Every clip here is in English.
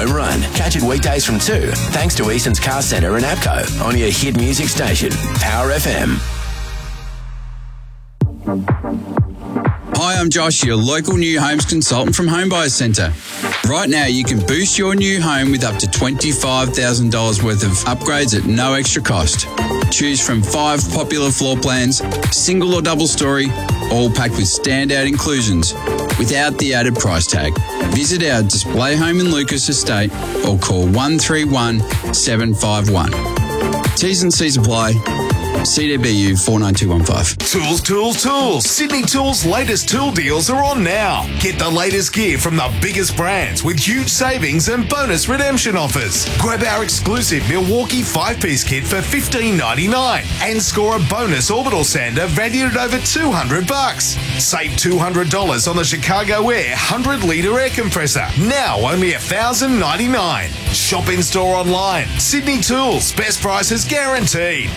home run. Catch it weekdays from 2, thanks to Easton's Car Centre and APCO on your hit music station, Power FM. Hi, I'm Josh, your local new homes consultant from Homebuyers Centre. Right now, you can boost your new home with up to $25,000 worth of upgrades at no extra cost. Choose from 5 popular floor plans, single or double story, all packed with standout inclusions without the added price tag. Visit our display home in Lucas Estate or call 131 751. T's and C's apply. CDBU 49215. Tools. Sydney Tools' latest tool deals are on now. Get the latest gear from the biggest brands with huge savings and bonus redemption offers. Grab our exclusive Milwaukee 5-piece kit for $15.99 and score a bonus orbital sander valued at over $200. Save $200 on the Chicago Air 100-litre air compressor. Now only $1,099. Shop in-store online. Sydney Tools. Best prices guaranteed.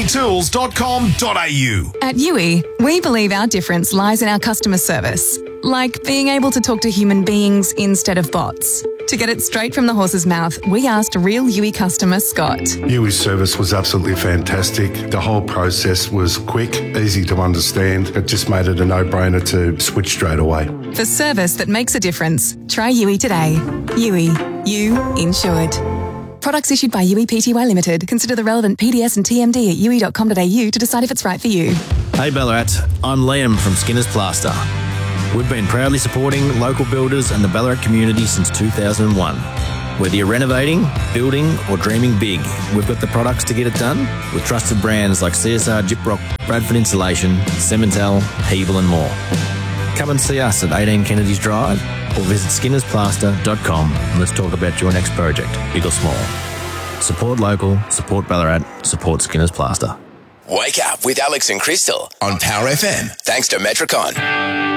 sydneytools.com.au. At Yui, we believe our difference lies in our customer service. Like being able to talk to human beings instead of bots. To get it straight from the horse's mouth, we asked real Yui customer Scott. Yui's service was absolutely fantastic. The whole process was quick, easy to understand. It just made it a no-brainer to switch straight away. For service that makes a difference, try Yui today. Yui. You insured. Products issued by Yui Pty Limited. Consider the relevant PDS and TMD at yui.com.au to decide if it's right for you. Hey Ballarat, I'm Liam from Skinner's Plaster. We've been proudly supporting local builders and the Ballarat community since 2001. Whether you're renovating, building or dreaming big, we've got the products to get it done with trusted brands like CSR Gyprock, Bradford Insulation, Cemental, Hebel and more. Come and see us at 18 Kennedy's Drive or visit skinnersplaster.com and let's talk about your next project, big or small. Support local, support Ballarat, support Skinner's Plaster. Wake up with Alex and Crystal on Power FM, thanks to Metricon.